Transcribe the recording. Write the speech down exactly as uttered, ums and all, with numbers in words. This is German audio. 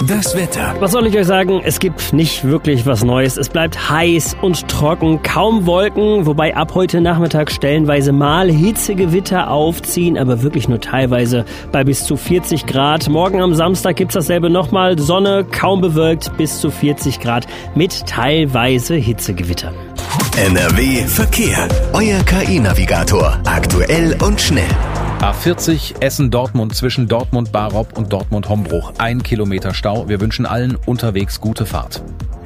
Das Wetter. Was soll ich euch sagen? Es gibt nicht wirklich was Neues. Es bleibt heiß und trocken, kaum Wolken, wobei ab heute Nachmittag stellenweise mal Hitzegewitter aufziehen, aber wirklich nur teilweise bei bis zu vierzig Grad. Morgen am Samstag gibt's dasselbe nochmal. Sonne, kaum bewölkt, bis zu vierzig Grad mit teilweise Hitzegewittern. N R W Verkehr. Euer K I-Navigator. Aktuell und schnell. A vierzig Essen-Dortmund zwischen Dortmund-Barop und Dortmund-Hombruch. Ein Kilometer Stau. Wir wünschen allen unterwegs gute Fahrt.